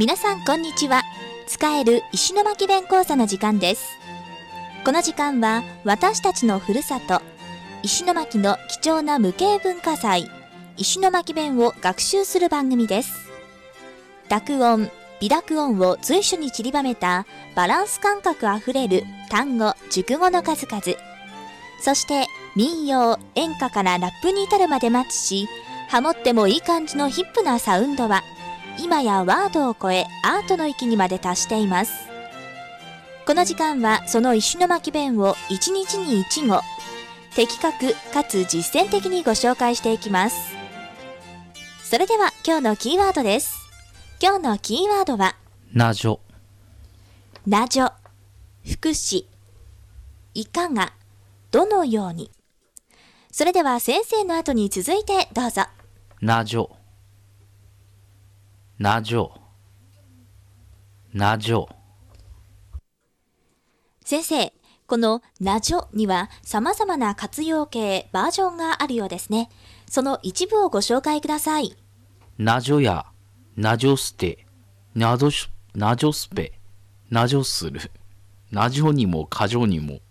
皆さんこんにちは。使える石巻弁講座の時間です。この時間は私たちのふるさと石巻の貴重な無形文化財石巻弁を学習する番組です。濁音、微濁音を随所に散りばめたバランス感覚あふれる単語、熟語の数々、そして民謡、演歌からラップに至るまでマッチし、ハモってもいい感じのヒップなサウンドは今やワードを超えアートの域にまで達しています。この時間はその石巻弁を1日に1語的確かつ実践的にご紹介していきます。それでは今日のキーワードです。今日のキーワードはなじょ、 なじょ、福祉、いかが、どのように。それでは先生の後に続いてどうぞ。 なじょ、なじょ、なじょ。 先生、このなじょには様々な活用形バージョンがあるようですね。その一部をご紹介ください。 なじょや、なじょすて、なじょすぺ、なじょする、なじょにもかじょにも。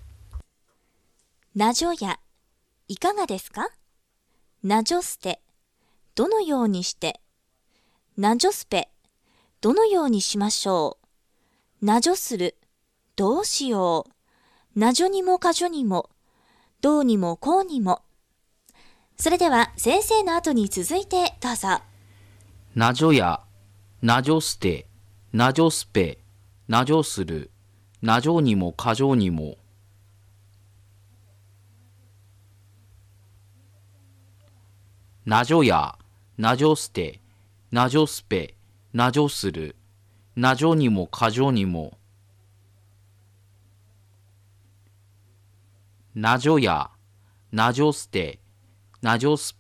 なじょや、いかがですか？なじょすて、どのようにして。なじょすぺ、どのようにしましょう。なじょする、どうしよう。なじょにもかじょにも、どうにもこうにも。それでは先生の後に続いてどうぞ。 なじょや、なじょすて、なじょすぺ、なじょする、なじょにもかじょにも。なじょや、なじょすて、なじょすぺ、なじょする、なじょにもかじょにも。なじょや、なじょすて、なじょす